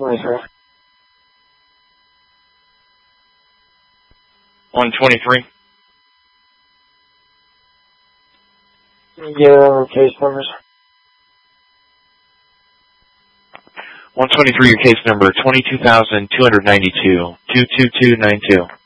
123. 123. Your case numbers. 123, your case number 22,292, 22292.